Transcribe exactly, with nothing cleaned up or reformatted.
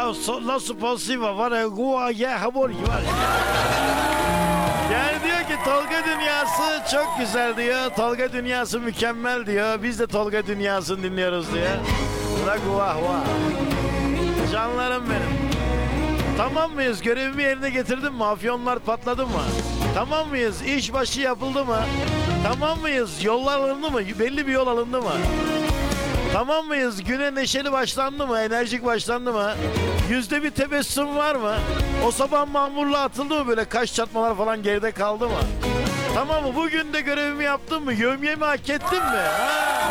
Ya sono spasiva var ya gua ya hamur var. Yani diyor ki Tolga dünyası çok güzel diyor. Tolga dünyası mükemmel diyor. Biz de Tolga dünyasını dinliyoruz diyor. Bırak vah vah. Canlarım benim. Tamam mıyız? Görevimi yerine getirdim mi? Afyonlar patladı mı? Tamam mıyız? İş başı yapıldı mı? Tamam mıyız? Yollar alındı mı? Belli bir yol alındı mı? Tamam mıyız? Güne neşeli başlandı mı? Enerjik başlandı mı? Yüzde bir tebessüm var mı? O sabah mamurla atıldı mı? Böyle kaş çatmalar falan geride kaldı mı? Tamam mı? Bugün de görevimi yaptım mı? Yevmiyemi hak ettim mi? Ha?